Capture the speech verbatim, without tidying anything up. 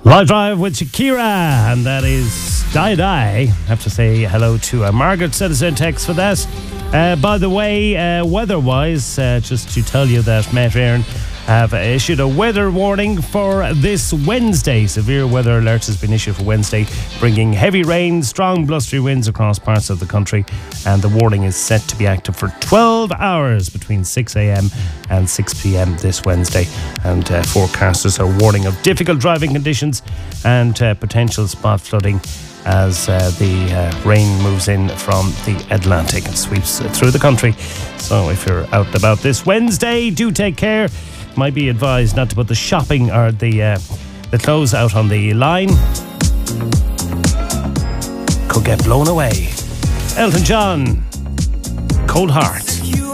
Live Drive with Shakira, and that is Die Die. I have to say hello to uh, Margaret, sent us a text for that. Uh, by the way, uh, weather-wise, uh, just to tell you that Met Éireann have issued a weather warning for this Wednesday. Severe weather alert has been issued for Wednesday, bringing heavy rain, strong blustery winds across parts of the country, and the warning is set to be active for twelve hours between six a.m. and six p.m. this Wednesday. And uh, forecasters are warning of difficult driving conditions and uh, potential spot flooding as uh, the uh, rain moves in from the Atlantic and sweeps through the country. So if you're out and about this Wednesday, do take care. Might be advised not to put the shopping or the uh, the clothes out on the line. Could get blown away. Elton John, Cold Heart.